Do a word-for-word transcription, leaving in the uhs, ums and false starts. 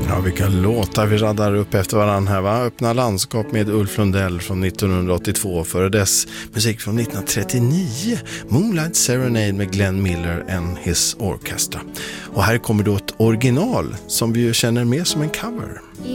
Ja, vilka låtar vi raddar upp efter varann här, va? Öppna landskap med Ulf Lundell från nittonhundraåttiotvå, före dess musik från nittonhundratrettionio, Moonlight Serenade med Glenn Miller and His Orchestra. Och här kommer då ett original som vi ju känner mer som en cover.